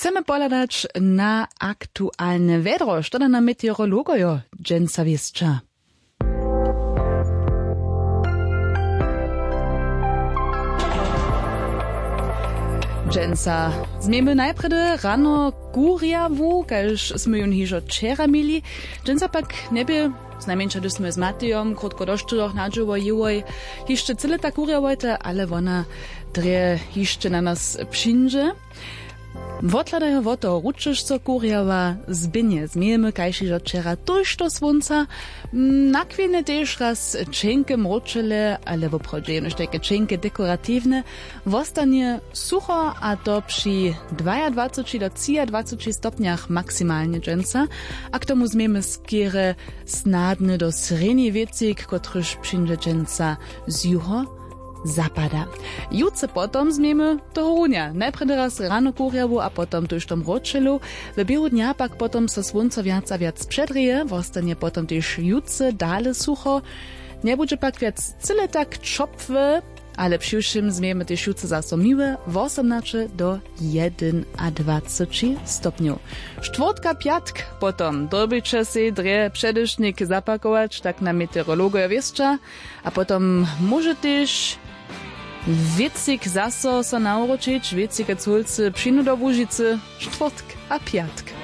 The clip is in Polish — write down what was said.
Chcemy poladać na aktualne wedro, što da na meteorologojo dżęca wieszcza. Dżęca zmiemy najpredy rano kurjawu, kaž sme jun hižo včera mili. Dżęca pak nebie znajmniejsza, gdy sme z Matejom krótko doszczuloch nadżyło jiwoj jeszcze cyle tak kurjawojte, ale ona dre jeszcze na nas przyjdzie. Wotladajo woto ruczyszco kurjawa zbynie zmiemy, kajšižo včera tuž do słonca. Nakwiene też raz čenke mročele, ale w obchodzie już takie čenke dekoratywne. Wostanie sucho, a to przy 22 do 23 stopniach maksymalnie dżęca. A k tomu zmiemy skierę snadny do sredniej wiecik, kotryż przyjdzie dżęca z juho zapada. Jutce potom zmiemy do runia. Najpierw raz rano kurjawu, a potom tuż tom ročelu. W biehu dnia pak potom so słonco viac a viac przedrije, wostanie potom też jutce dale sucho. Nie będzie pak viac cyle tak czopwe, ale przyjszym zmiemy też jutce zasomiwe, 18 do 21 stopniów. Czwartka, piatk, potom dobycze się dre przedysznik zapakować, tak na meteorologoja wieszcza, a potom może też wiecik zaso so nauročić, wiecik a culcy przyjdą do Łužicy, czwartek a piatk.